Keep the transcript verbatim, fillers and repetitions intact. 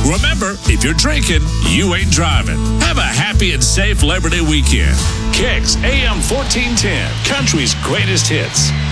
Remember, if you're drinking, you ain't driving. Have a happy and safe Labor Day weekend. Kicks A M fourteen ten, country's greatest hits.